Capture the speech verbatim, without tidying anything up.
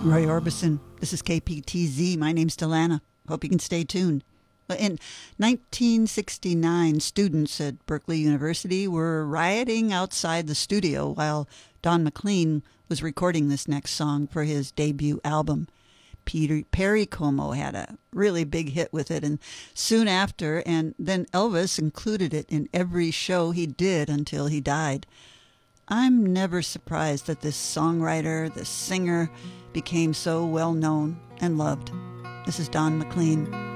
Roy Orbison. This is K P T Z. My name's Delana. Hope you can stay tuned. In nineteen sixty-nine, students at Berkeley University were rioting outside the studio while Don McLean was recording this next song for his debut album. Peter Perry Como had a really big hit with it, and soon after, and then Elvis included it in every show he did until he died. I'm never surprised that this songwriter, this singer, became so well known and loved. This is Don McLean.